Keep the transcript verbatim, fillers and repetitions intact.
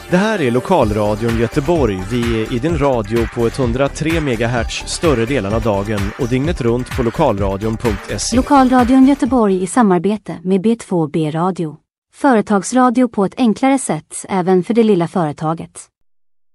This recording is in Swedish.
Det här är Lokalradion Göteborg. Vi är i din radio på etthundratre megahertz större delen av dagen och dygnet runt på lokalradion punkt se. Lokalradion Göteborg i samarbete med B två B Radio. Företagsradio på ett enklare sätt även för det lilla företaget.